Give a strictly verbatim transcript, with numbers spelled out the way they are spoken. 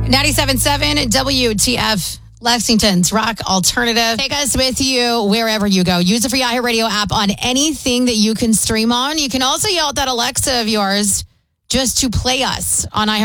ninety-seven point seven W T F, Lexington's Rock Alternative. Take us with you wherever you go. Use the free iHeartRadio app on anything that you can stream on. You can also yell at that Alexa of yours just to play us on iHeartRadio.